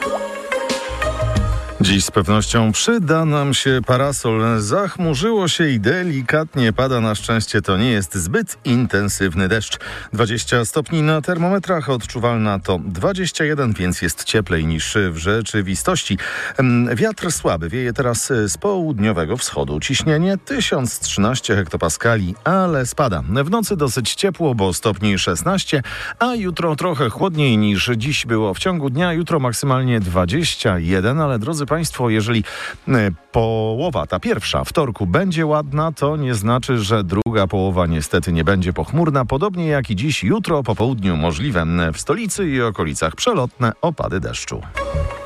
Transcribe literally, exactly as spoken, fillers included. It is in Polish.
Dziś z pewnością przyda nam się parasol. Zachmurzyło się i delikatnie pada. Na szczęście to nie jest zbyt intensywny deszcz. dwadzieścia stopni na termometrach, odczuwalna to dwadzieścia jeden, więc jest cieplej niż w rzeczywistości. Wiatr słaby wieje teraz z południowego wschodu. Ciśnienie tysiąc trzynaście hektopaskali, ale spada. W nocy dosyć ciepło, bo stopni szesnaście, a jutro trochę chłodniej niż dziś było w ciągu dnia. Jutro maksymalnie dwadzieścia jeden, ale drodzy Państwo, jeżeli połowa, ta pierwsza wtorku będzie ładna, to nie znaczy, że druga połowa niestety nie będzie pochmurna. Podobnie jak i dziś, jutro po południu możliwe w stolicy i okolicach przelotne opady deszczu.